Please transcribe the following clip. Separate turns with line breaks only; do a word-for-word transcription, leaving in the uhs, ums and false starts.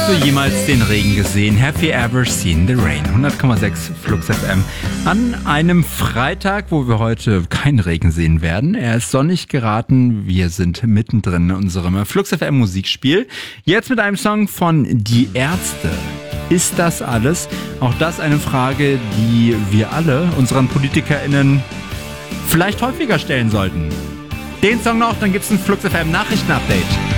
Hast du jemals den Regen gesehen? Have you ever seen the rain? hundert Komma sechs Flux F M. An einem Freitag, wo wir heute keinen Regen sehen werden. Er ist sonnig geraten. Wir sind mittendrin in unserem Flux F M Musikspiel. Jetzt mit einem Song von Die Ärzte. Ist das alles? Auch das eine Frage, die wir alle unseren PolitikerInnen vielleicht häufiger stellen sollten. Den Song noch, dann gibt's ein Flux F M Nachrichtenupdate.